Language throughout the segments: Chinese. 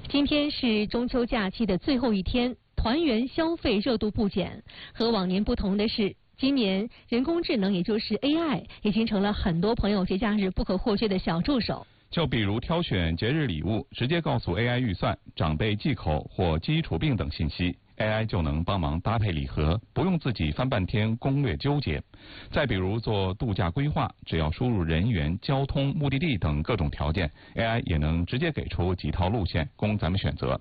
今天是中秋假期的最后一天，团圆消费热度不减。和往年不同的是，今年人工智能也就是 AI 已经成了很多朋友节假日不可或缺的小助手。 就比如挑选节日礼物，直接告诉 AI 预算、长辈忌口或基础病等信息。AI 就能帮忙搭配礼盒，不用自己翻半天攻略纠结。再比如做度假规划，只要输入人员、交通、目的地等各种条件 ，AI 也能直接给出几套路线供咱们选择。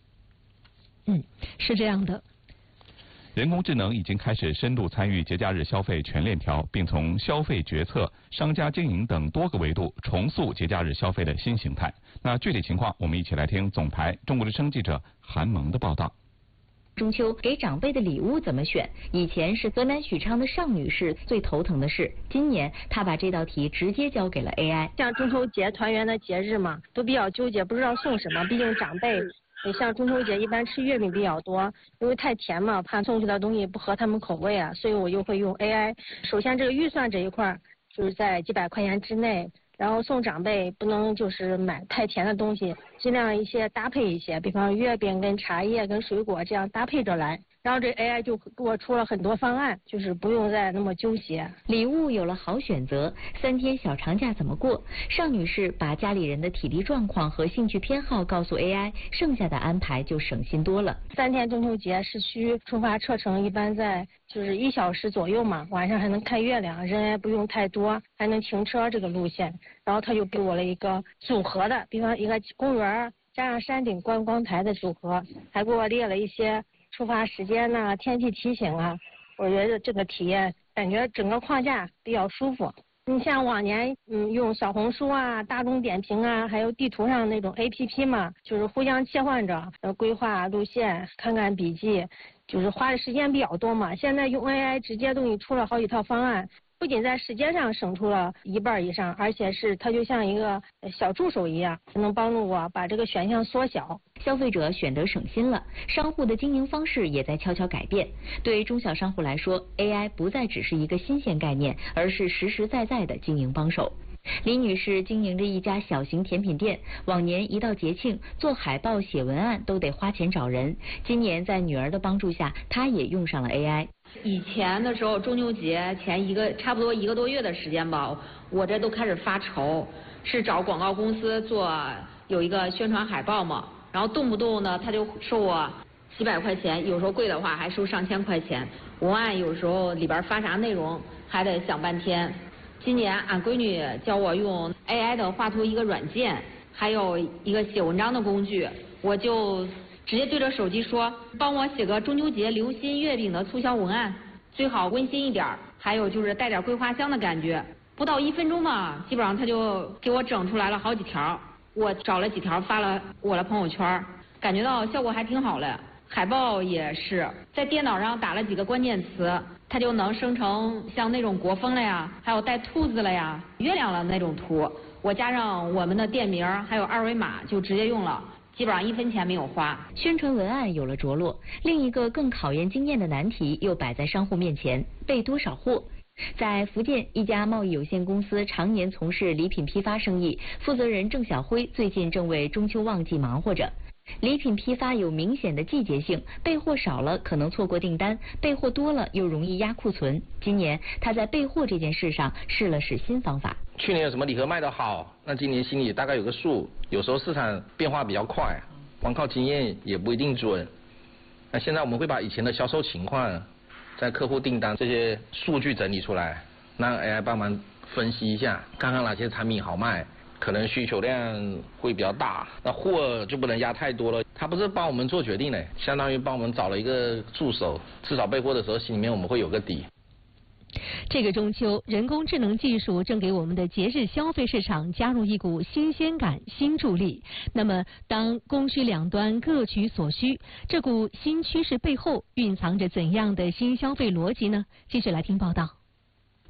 是这样的。 人工智能已经开始深度参与节假日消费全链条，并从消费决策、商家经营等多个维度重塑节假日消费的新形态。那具体情况，我们一起来听总台中国之声记者韩萌的报道。 中秋给长辈的礼物怎么选？以前是河南许昌的尚女士最头疼的事，今年她把这道题直接交给了 AI。 像中秋节团圆的节日嘛，都比较纠结，不知道送什么。毕竟长辈，像中秋节一般吃月饼比较多，因为太甜嘛，怕送去的东西不合他们口味啊，所以我就会用 AI。首先这个预算这一块就是在几百块钱之内。然后送长辈不能就是买太甜的东西，尽量一些搭配一些，比方月饼跟茶叶跟水果这样搭配着来。然后这 AI 就给我出了很多方案，就是不用再那么纠结。 礼物有了好选择，3天小长假怎么过？尚女士把家里人的体力状况和兴趣偏好告诉 AI， 剩下的安排就省心多了。 3天中秋节市区出发车程一般在就是1小时左右嘛，晚上还能看月亮，人也不用太多，还能停车这个路线。然后他就给我了一个组合的，比方一个公园加上山顶观光台的组合，还给我列了一些出发时间呐、天气提醒啊。我觉得这个体验感觉整个框架比较舒服。你像往年用小红书啊、大众点评啊，还有地图上那种 APP 嘛，就是互相切换着规划路线、看看笔记，就是花的时间比较多嘛。现在用 AI 直接都给你出了好几套方案。不仅在时间上省出了1半以上，而且它就像一个小助手一样，能帮助我把这个选项缩小。 消费者选得省心了，商户的经营方式也在悄悄改变。对中小商户来说 ，AI 不再只是一个新鲜概念，而是实实在在的经营帮手。李女士经营着一家小型甜品店，往年一到节庆，做海报、写文案都得花钱找人。今年在女儿的帮助下，她也用上了 AI。 以前的时候，中秋节前差不多1个多月的时间吧，我这都开始发愁，是找广告公司有一个宣传海报嘛，然后动不动呢他就收我几百块钱，有时候贵的话还收上千块钱。文案有时候里边发啥内容还得想半天。今年俺闺女教我用 AI 的画图一个软件，还有一个写文章的工具，我就直接对着手机说，帮我写个中秋节流心月饼的促销文案，最好温馨一点，还有就是带点桂花香的感觉。不到1分钟嘛，基本上他就给我整出来了好几条。我找了几条发了我的朋友圈，感觉到效果还挺好的。海报也是在电脑上打了几个关键词，它就能生成像那种国风了呀，还有带兔子了呀、月亮了那种图。我加上我们的店名还有2维码就直接用了，基本上1分钱没有花。 宣传文案有了着落，另一个更考验经验的难题又摆在商户面前：备多少货？在福建一家贸易有限公司常年从事礼品批发生意，负责人郑小辉最近正为中秋旺季忙活着。礼品批发有明显的季节性，备货少了可能错过订单，备货多了又容易压库存。今年他在备货这件事上试了试新方法。 去年有什么礼盒卖得好，那今年心里大概有个数。有时候市场变化比较快，光靠经验也不一定准。那现在我们会把以前的销售情况、在客户订单这些数据整理出来，让 AI 帮忙分析一下，看看哪些产品好卖，可能需求量会比较大，那货就不能压太多了。他不是帮我们做决定的，相当于帮我们找了一个助手，至少备货的时候心里面我们会有个底。 这个中秋，人工智能技术正给我们的节日消费市场加入一股新鲜感、新助力。那么，当供需两端各取所需，这股新趋势背后蕴藏着怎样的新消费逻辑呢？继续来听报道。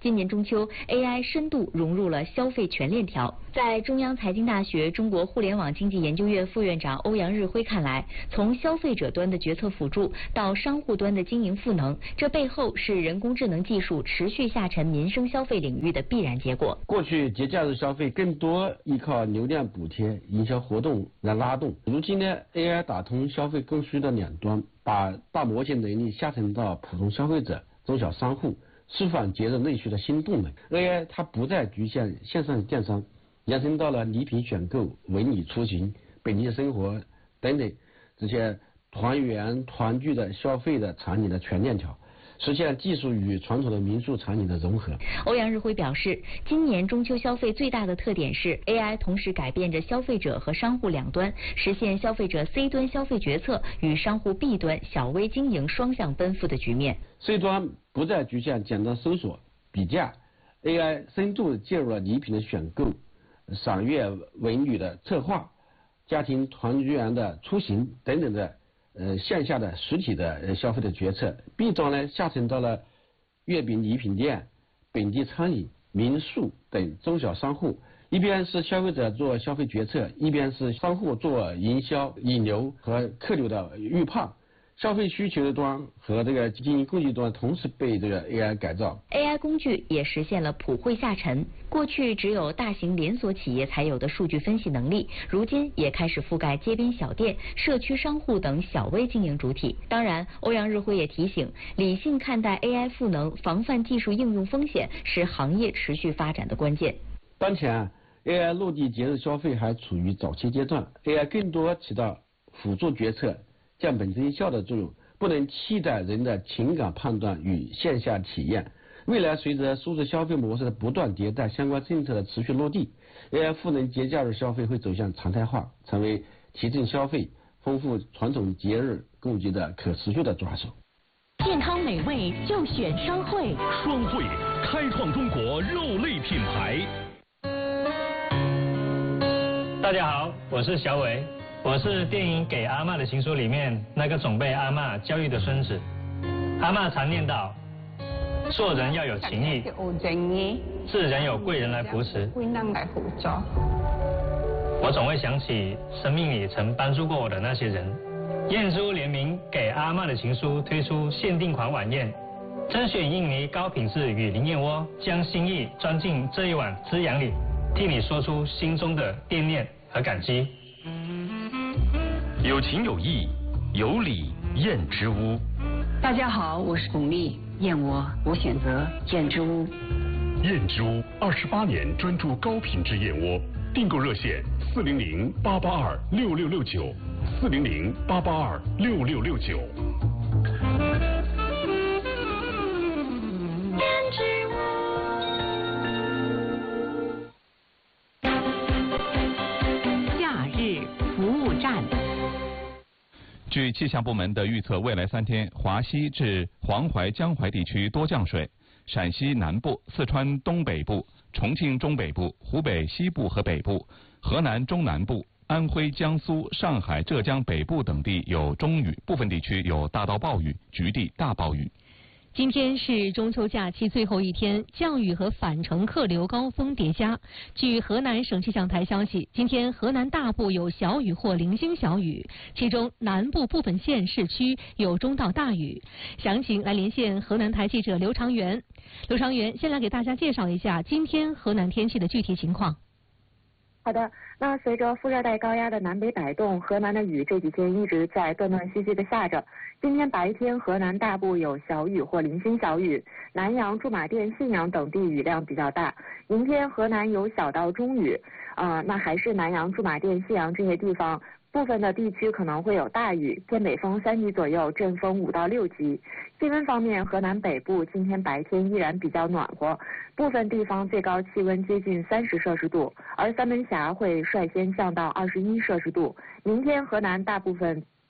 今年中秋 ，AI 深度融入了消费全链条。在中央财经大学中国互联网经济研究院副院长欧阳日辉看来，从消费者端的决策辅助到商户端的经营赋能，这背后是人工智能技术持续下沉民生消费领域的必然结果。 过去节假日消费更多依靠流量补贴、营销活动来拉动，如今呢 ，AI 打通消费供需的两端，把大模型能力下沉到普通消费者、中小商户，释放节日内需的新动能。AI 它不再局限线上电商，延伸到了礼品选购、文旅出行、本地生活等等这些团圆团聚的消费的场景的全链条，实现技术与传统的民宿场景的融合。 欧阳日辉表示，今年中秋消费最大的特点是 AI 同时改变着消费者和商户两端，实现消费者 C 端消费决策与商户 B 端小微经营双向奔赴的局面。 C 端不再局限简单搜索比价 ，AI 深度介入了礼品的选购、赏月文旅的策划、家庭团圆的出行等等的线下的实体的消费的决策。B 端呢下沉到了月饼礼品店、本地餐饮、民宿等中小商户，一边是消费者做消费决策，一边是商户做营销、引流和客流的预判。消费需求端和这个经营工具端同时被这个 AI 改造。 AI 工具也实现了普惠下沉，过去只有大型连锁企业才有的数据分析能力，如今也开始覆盖街边小店、社区商户等小微经营主体。当然，欧阳日辉也提醒，理性看待 AI 赋能，防范技术应用风险，是行业持续发展的关键。 当前 AI 落地节日消费还处于早期阶段 ，AI 更多起到辅助决策、降本增效的作用，不能替代人的情感判断与线下体验。未来随着数字消费模式的不断迭代，相关政策的持续落地 ，AI 赋能节假日消费会走向常态化，成为提振消费、丰富传统节日供给的可持续的抓手。 健康美味就选双汇， 双汇开创中国肉类品牌。 大家好，我是小伟。我是电影《给阿嬷的情书》里面那个总被阿嬷教育的孙子。阿嬷常念叨，做人要有情义，自然有贵人来扶持。我总会想起生命里曾帮助过我的那些人。燕珠联名《给阿嬷的情书》推出限定款晚宴，甄选印尼高品质与灵燕窝，将心意装进这一碗滋养里，替你说出心中的惦念和感激。 有情有义，有礼燕之屋。 大家好，我是巩俐，燕窝我选择燕之屋。 燕之屋28年专注高品质燕窝，订购热线400-882-6669，400-882-6669。 假日服务站。 据气象部门的预测，未来3天，华西至黄淮、江淮地区多降水，陕西南部、四川东北部、重庆中北部、湖北西部和北部、河南中南部、安徽、江苏、上海、浙江北部等地有中雨，部分地区有大到暴雨，局地大暴雨。 今天是中秋假期最后一天，降雨和返程客流高峰叠加。据河南省气象台消息，今天河南大部有小雨或零星小雨，其中南部部分县市区有中到大雨。详情来连线河南台记者刘长元。刘长元，先来给大家介绍一下今天河南天气的具体情况。 好的，那随着副热带高压的南北摆动，河南的雨这几天一直在断断续续的下着。今天白天河南大部有小雨或零星小雨，南阳、驻马店、信阳等地雨量比较大。明天河南有小到中雨，那还是南阳、驻马店、信阳这些地方。部分的地区可能会有大雨，偏北风3级左右，阵风5到6级。气温方面，河南北部今天白天依然比较暖和，部分地方最高气温接近30摄氏度，而三门峡会率先降到21摄氏度。明天河南大部分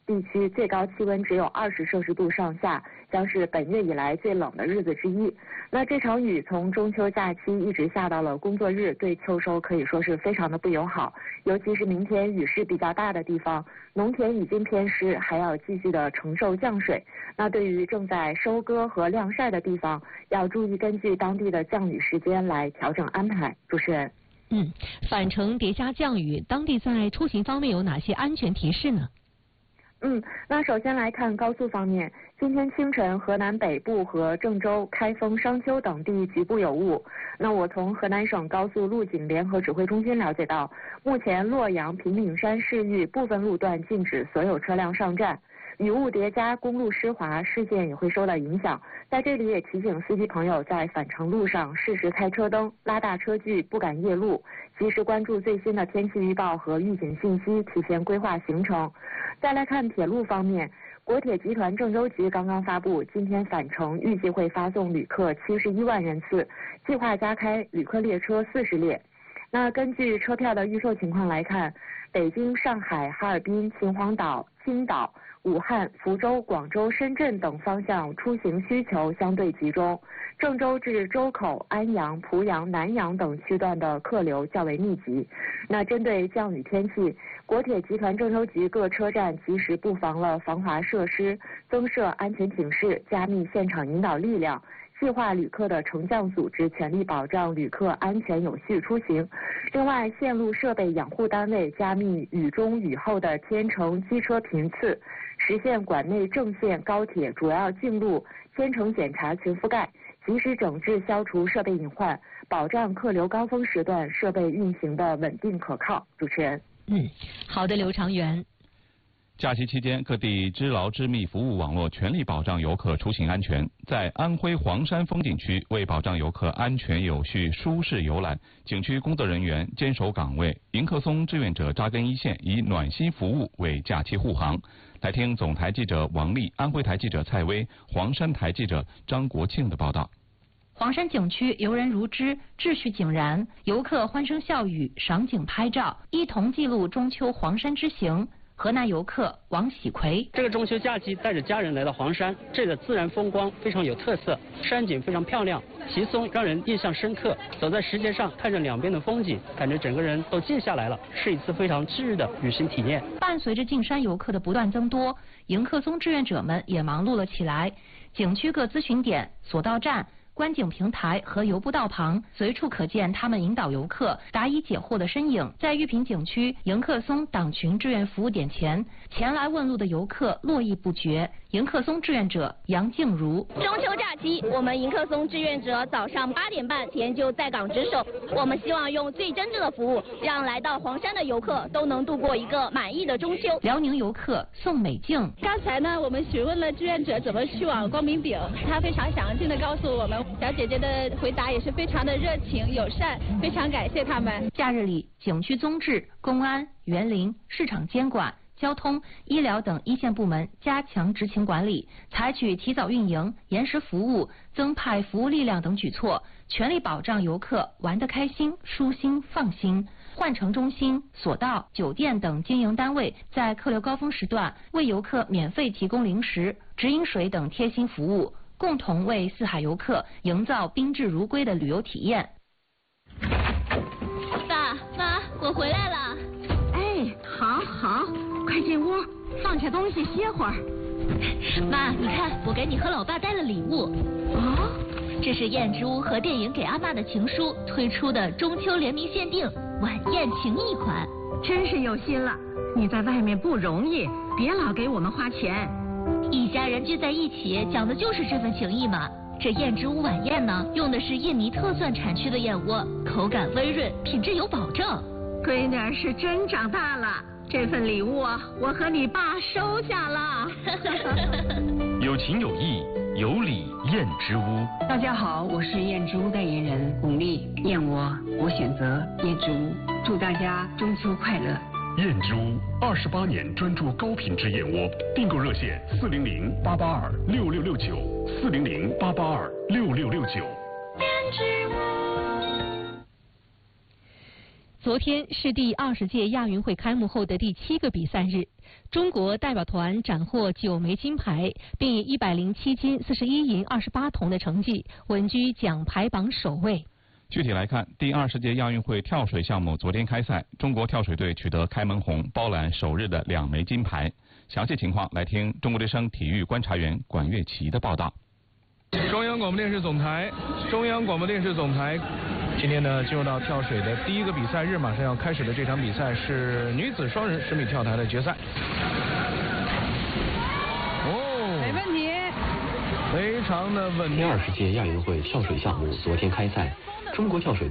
地区最高气温只有20摄氏度上下，将是本月以来最冷的日子之一。那这场雨从中秋假期一直下到了工作日，对秋收可以说是非常的不友好。尤其是明天雨势比较大的地方，农田已经偏湿，还要继续的承受降水。那对于正在收割和晾晒的地方，要注意根据当地的降雨时间来调整安排。主持人。 返程叠加降雨，当地在出行方面有哪些安全提示呢？ 那首先来看高速方面，今天清晨河南北部和郑州、开封、商丘等地局部有雾。那我从河南省高速路警联合指挥中心了解到，目前洛阳、平顶山市域部分路段禁止所有车辆上站。雨雾叠加，公路湿滑，视线也会受到影响。在这里也提醒司机朋友在返程路上适时开车灯，拉大车距，不赶夜路，及时关注最新的天气预报和预警信息，提前规划行程。再来看铁路方面，国铁集团郑州局刚刚发布，今天返程预计会发送旅客71万人次，计划加开旅客列车40列。那根据车票的预售情况来看，北京、上海、哈尔滨、秦皇岛、青岛、武汉、福州、广州、深圳等方向出行需求相对集中，郑州至周口、安阳、濮阳、南阳等区段的客流较为密集。那针对降雨天气，国铁集团郑州局各车站及时布防了防滑设施，增设安全警示，加密现场引导力量，细化旅客的乘降组织，全力保障旅客安全有序出行。另外，线路设备养护单位加密雨中雨后的天乘机车频次，实现管内正线高铁主要径路天乘检查全覆盖，及时整治消除设备隐患，保障客流高峰时段设备运行的稳定可靠。主持人。 好的，刘长元。 假期期间，各地织牢织密服务网络全力保障游客出行安全。在安徽黄山风景区，为保障游客安全有序、舒适游览，景区工作人员坚守岗位，迎客松志愿者扎根一线，以暖心服务为假期护航。来听总台记者王丽、安徽台记者蔡薇、黄山台记者张国庆的报道。 黄山景区游人如织，秩序井然，游客欢声笑语，赏景拍照，一同记录中秋黄山之行。河南游客王喜奎， 这个中秋假期带着家人来到黄山，这里的自然风光非常有特色，山景非常漂亮，奇松让人印象深刻。走在石阶上，看着两边的风景，感觉整个人都静下来了，是一次非常治愈的旅行体验。 伴随着进山游客的不断增多，迎客松志愿者们也忙碌了起来。景区各咨询点、索道站、观景平台和游步道旁，随处可见他们引导游客答疑解惑的身影。在玉屏景区迎客松党群志愿服务点前，前来问路的游客络绎不绝。迎客松志愿者杨静茹， 中秋假期，我们迎客松志愿者早上8点半前就在岗值守。我们希望用最真挚的服务，让来到黄山的游客都能度过一个满意的中秋。 辽宁游客宋美静， 刚才呢，我们询问了志愿者怎么去往光明顶，他非常详尽的告诉我们，小姐姐的回答也是非常的热情友善，非常感谢他们。 假日里，景区综治、公安、园林、市场监管、交通、医疗等一线部门加强执勤管理，采取提早运营、延时服务、增派服务力量等举措，全力保障游客玩得开心、舒心、放心。换乘中心、索道、酒店等经营单位在客流高峰时段为游客免费提供零食、直饮水等贴心服务，共同为四海游客营造宾至如归的旅游体验。 爸妈，我回来了。 哎，好，快进屋，放下东西歇会儿。 妈，你看，我给你和老爸带了礼物。 哦， 这是燕之屋和电影给阿嬷的情书推出的中秋联名限定晚宴情谊款。 真是有心了，你在外面不容易，别老给我们花钱。 一家人聚在一起，讲的就是这份情谊嘛。这燕之屋晚宴呢，用的是印尼特蒜产区的燕窝，口感温润，品质有保证。 闺女儿是真长大了，这份礼物我和你爸收下了。 有情有义，有礼燕之屋。 大家好，我是燕之屋代言人巩俐，燕窝我选择燕之屋，祝大家中秋快乐。 燕之屋28年专注高品质燕窝，订购热线400-882-6669，400-882-6669。 昨天是第20届亚运会开幕后的第7个比赛日，中国代表团斩获9枚金牌，并以107金、41银、28铜的成绩稳居奖牌榜首位。 具体来看，第20届亚运会跳水项目昨天开赛，中国跳水队取得开门红，包揽首日的2枚金牌。详细情况来听中国之声体育观察员管乐琪的报道。 中央广播电视总台，今天呢，进入到跳水的第一个比赛日，马上要开始的这场比赛是女子双人10米跳台的决赛。 没问题， 非常的稳定。 第20届亚运会跳水项目昨天开赛，中国跳水